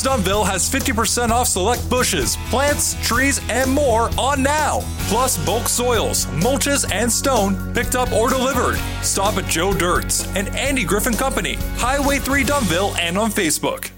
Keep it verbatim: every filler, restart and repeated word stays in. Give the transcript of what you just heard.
Dunville has fifty percent off select bushes, plants, trees, and more on now. Plus bulk soils, mulches, and stone picked up or delivered. Stop at Joe Dirt's and Andy Griffin Company, Highway three Dunville, and on Facebook.